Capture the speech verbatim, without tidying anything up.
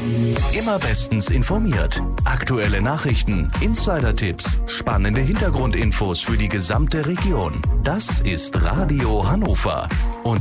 Immer bestens informiert. Aktuelle Nachrichten, Insider-Tipps, spannende Hintergrundinfos für die gesamte Region. Das ist Radio Hannover. Und